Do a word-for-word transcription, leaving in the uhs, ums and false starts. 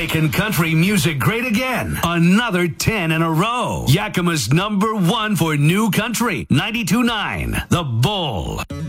making country music great again. Another ten in a row. Yakima's number one for new country. ninety-two point nine, The Bull.